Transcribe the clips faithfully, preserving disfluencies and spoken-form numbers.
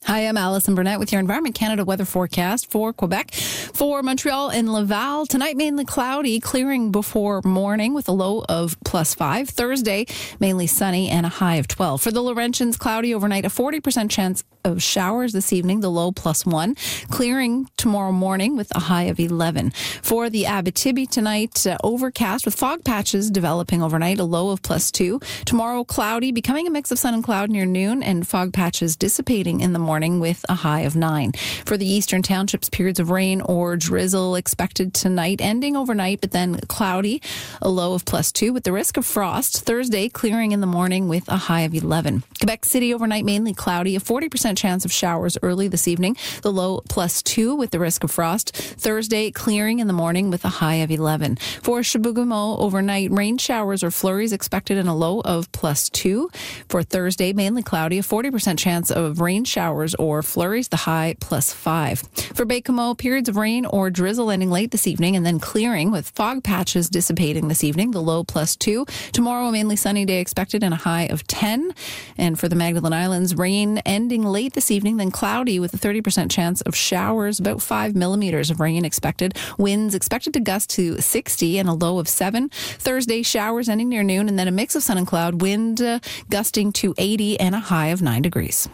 Hi, I'm Allison Burnett with your Environment Canada weather forecast for Quebec. For Montreal and Laval, tonight mainly cloudy, clearing before morning with a low of plus five. Thursday, mainly sunny and a high of twelve. For the Laurentians, cloudy overnight, a forty percent chance of showers this evening, the low plus one. Clearing tomorrow morning with a high of eleven. For the Abitibi tonight, uh, overcast with fog patches developing overnight, a low of plus two. Tomorrow, cloudy, becoming a mix of sun and cloud near noon, and fog patches dissipating in the morning with a high of nine. For the eastern townships, periods of rain or drizzle expected tonight, ending overnight, but then cloudy, a low of plus two with the risk of frost. Thursday, clearing in the morning with a high of eleven. Quebec City overnight, mainly cloudy, a forty percent chance of showers early this evening, the low plus two with the risk of frost. Thursday, clearing in the morning with a high of eleven. For Chibougamau, overnight, rain showers or flurries expected and a low of plus two. For Thursday, mainly cloudy, a forty percent chance of rain showers or flurries, the high plus five. For Baie-Comeau, periods of rain or drizzle ending late this evening and then clearing with fog patches dissipating this evening, the low plus two. Tomorrow, a mainly sunny day expected and a high of ten. And for the Magdalen Islands, rain ending late this evening, then cloudy with a thirty percent chance of showers, about five millimeters of rain expected. Winds expected to gust to sixty and a low of seven. Thursday, showers ending near noon and then a mix of sun and cloud, wind uh, gusting to eighty and a high of nine degrees.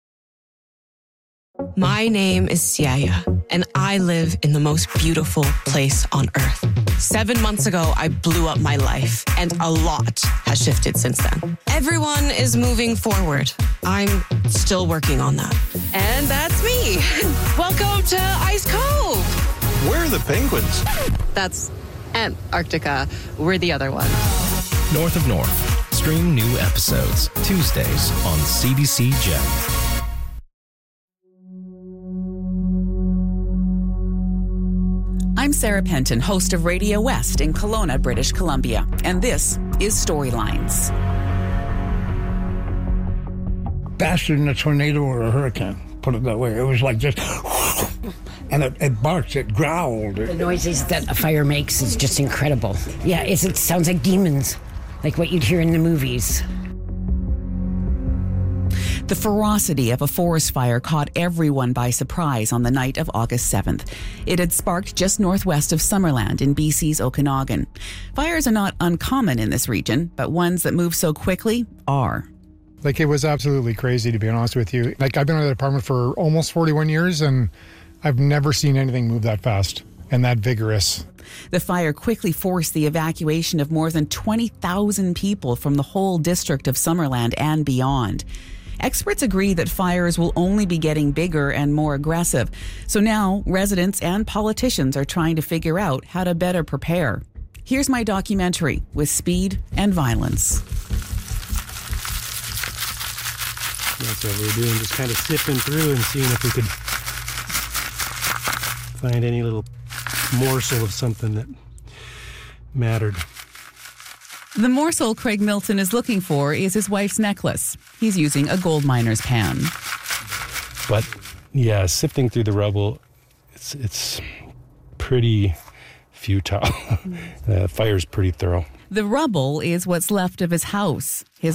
My name is Siaya, and I live in the most beautiful place on earth. Seven months ago, I blew up my life, and a lot has shifted since then. Everyone is moving forward. I'm still working on that. And that's me. Welcome to Ice Cove. Where are the penguins? That's Antarctica. We're the other one. North of North. Stream new episodes Tuesdays on C B C Gem. I'm Sarah Penton, host of Radio West in Kelowna, British Columbia, and this is Storylines. Faster than a tornado or a hurricane, put it that way. It was like just, and it, it barked, it growled. The noises that a fire makes is just incredible. Yeah, it's, it sounds like demons, like what you'd hear in the movies. The ferocity of a forest fire caught everyone by surprise on the night of August seventh. It had sparked just northwest of Summerland in B C's Okanagan. Fires are not uncommon in this region, but ones that move so quickly are. Like, it was absolutely crazy, to be honest with you. Like, I've been in the department for almost forty-one years, and I've never seen anything move that fast and that vigorous. The fire quickly forced the evacuation of more than twenty thousand people from the whole district of Summerland and beyond. Experts agree that fires will only be getting bigger and more aggressive. So now residents and politicians are trying to figure out how to better prepare. Here's my documentary with speed and violence. That's what we're doing, just kind of sifting through and seeing if we could find any little morsel of something that mattered. The morsel Craig Milton is looking for is his wife's necklace. He's using a gold miner's pan. But yeah, sifting through the rubble, it's it's pretty futile. The fire's pretty thorough. The rubble is what's left of his house. His